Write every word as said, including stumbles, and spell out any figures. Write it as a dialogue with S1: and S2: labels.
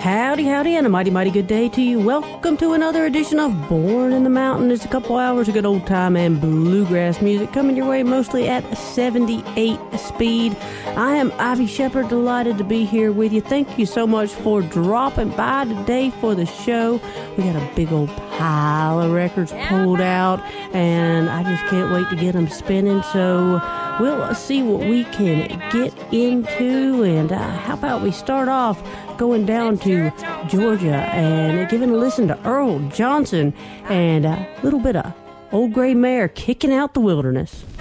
S1: Howdy, howdy, and a mighty, mighty good day to you. Welcome to another edition of Born in the Mountain. It's a couple hours of good old time and bluegrass music coming your way mostly at seventy-eight speed. I am Ivy Shepherd, delighted to be here with you. Thank you so much for dropping by today for the show. We got a big old pile of records pulled out, and I just can't wait to get them spinning. So we'll see what we can get into, and uh, how about we start off going down to Georgia and giving a listen to Earl Johnson and a little bit of Old Gray Mare Kicking Out the Wilderness.